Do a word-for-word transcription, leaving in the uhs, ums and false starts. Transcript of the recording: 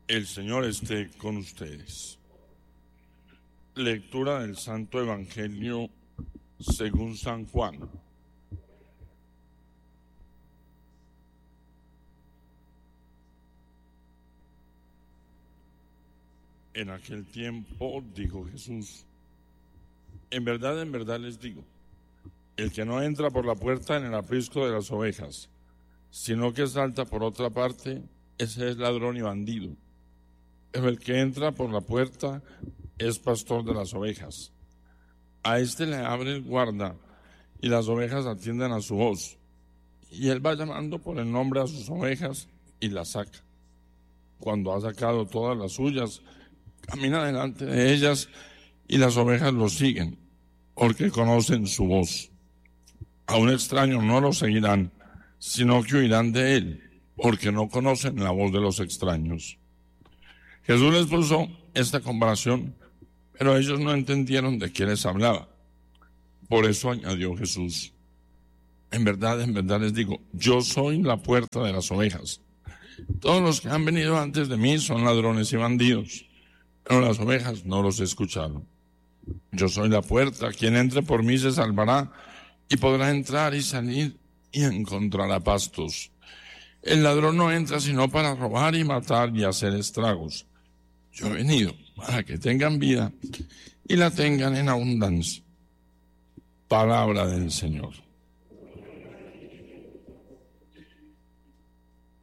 El Señor esté con ustedes. Lectura del Santo Evangelio según San Juan. En aquel tiempo dijo Jesús: en verdad, en verdad les digo, el que no entra por la puerta en el aprisco de las ovejas, sino que salta por otra parte, ese es ladrón y bandido. Pero el que entra por la puerta es pastor de las ovejas. A este le abre el guarda, y las ovejas atienden a su voz. Y él va llamando por el nombre a sus ovejas y las saca. Cuando ha sacado todas las suyas, camina delante de ellas, y las ovejas lo siguen, porque conocen su voz. A un extraño no lo seguirán, sino que huirán de él, porque no conocen la voz de los extraños. Jesús les puso esta comparación, pero ellos no entendieron de qué les hablaba. Por eso añadió Jesús: en verdad, en verdad les digo, yo soy la puerta de las ovejas. Todos los que han venido antes de mí son ladrones y bandidos, pero las ovejas no los escucharon. Yo soy la puerta, quien entre por mí se salvará, y podrá entrar y salir y encontrará pastos. El ladrón no entra sino para robar y matar y hacer estragos. Yo he venido para que tengan vida y la tengan en abundancia. Palabra del Señor.